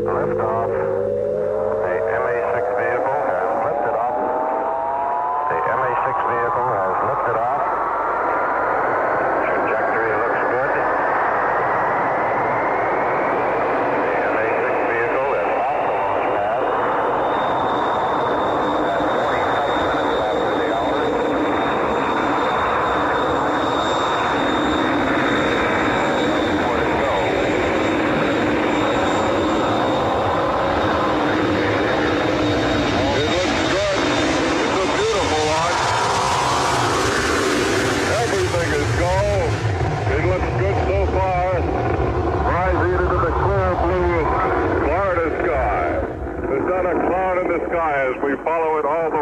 Liftoff. The MA-6 vehicle has lifted off. The MA-6 vehicle has lifted off. Trajectory looks good. The MA-6 vehicle is off the launch pad at 27 minutes after the hour. More to go. As we follow it all the